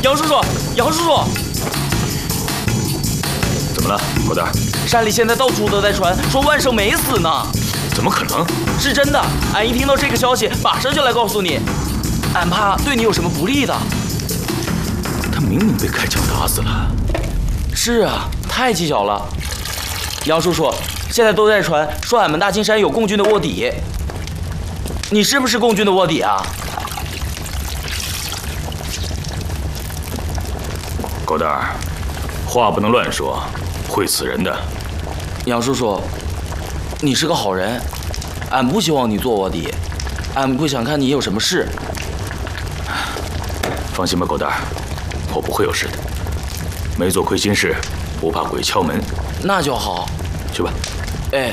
杨叔叔，杨叔叔， 怎么了，狗蛋？ 山里现在到处都在传说万胜没死呢。 怎么可能？ 是真的，俺一听到这个消息，马上就来告诉你。俺怕对你有什么不利的。 他明明被开枪打死了。 是啊，太蹊跷了。杨叔叔，现在都在传说俺们大青山有共军的卧底。你是不是共军的卧底啊？ 狗蛋儿，话不能乱说，会死人的。 杨叔叔，你是个好人，俺不希望你做卧底，俺不想看你有什么事。 放心吧，狗蛋儿，我不会有事的。没做亏心事，不怕鬼敲门。 那就好。 去吧。 哎。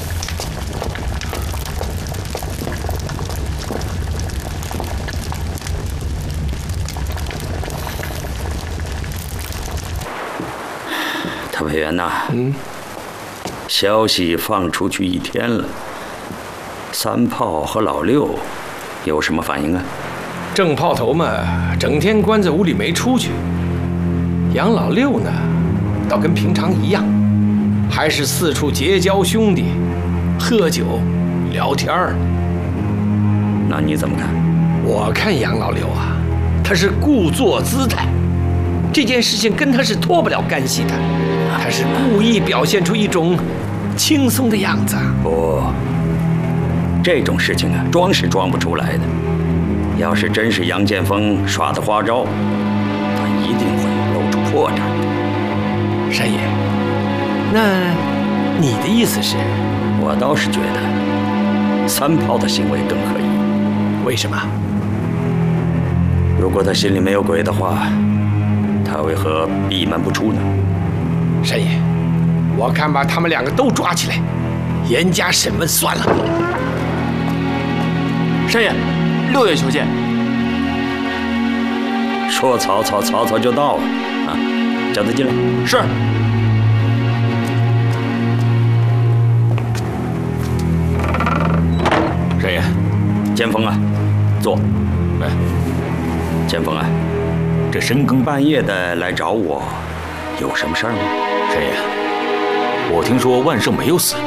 特派员呐，消息放出去1天了，三炮和老六有什么反应啊？ 郑炮头嘛，整天关在屋里没出去。杨老六呢，倒跟平常一样，还是四处结交兄弟，喝酒聊天儿。 那你怎么看？ 我看杨老六啊，他是故作姿态，这件事情跟他是脱不了干系的。他是故意表现出一种轻松的样子。 不，这种事情啊，装是装不出来的。要是真是杨建锋耍的花招，他一定会露出破绽的。 山爷，那你的意思是？ 我倒是觉得三炮的行为更可疑。 为什么？ 如果他心里没有鬼的话，他为何闭门不出呢？ 山爷，我看把他们2个都抓起来，严加审问算了。 山爷，6爷求见。 说曹操，曹操就到了啊！叫他进来。 是。 山爷， 建锋啊，坐。 来。 建锋啊，这深更半夜的来找我，有什么事儿吗？ 山爷，我听说万胜没有死，